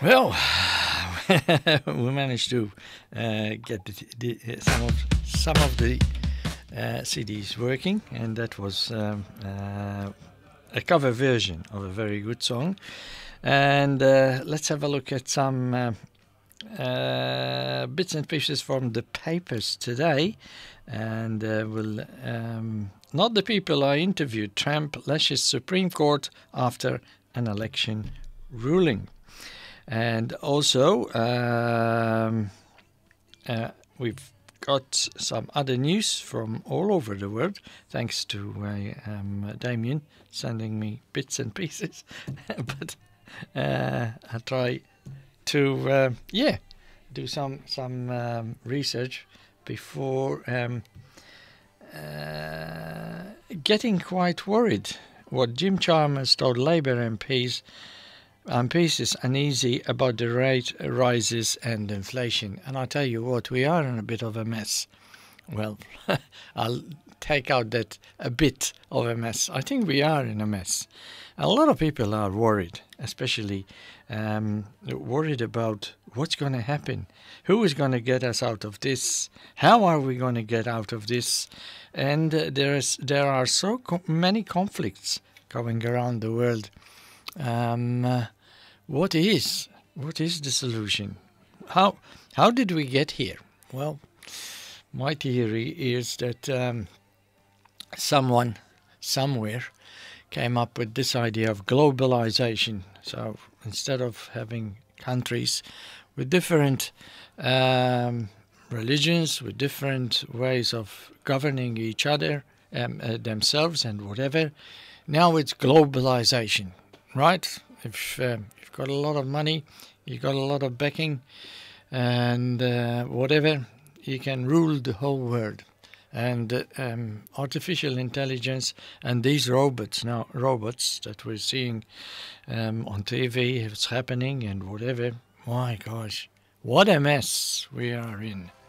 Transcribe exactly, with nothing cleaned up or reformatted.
Well, we managed to uh, get the, the, some of some of the uh, C Ds working, and that was um, uh, a cover version of a very good song. And uh, let's have a look at some uh, uh, bits and pieces from the papers today. And uh, we'll um, not the people I interviewed. Trump lashes Supreme Court after an election ruling. And also, um, uh, we've got some other news from all over the world, thanks to uh, um, Damien sending me bits and pieces. But uh, I try to, uh, yeah, do some some um, research before um, uh, getting quite worried. What Jim Chalmers told Labour M Ps. M Ps is uneasy about the rate rises and inflation. And I tell you what, we are in a bit of a mess. Well, I'll take out that a bit of a mess. I think we are in a mess. A lot of people are worried, especially um, worried about what's going to happen. Who is going to get us out of this? How are we going to get out of this? And uh, there is there are so co- many conflicts going around the world. Um, uh, what is what is the solution? How how did we get here? Well, my theory is that um, someone somewhere came up with this idea of globalization. So instead of having countries with different um, religions, with different ways of governing each other, um, uh, themselves, and whatever, now it's globalization. Right? If uh, you've got a lot of money, you've got a lot of backing, and uh, whatever, you can rule the whole world. And uh, um, artificial intelligence and these robots now, robots that we're seeing um, on T V, it's happening and whatever. My gosh, what a mess we are in.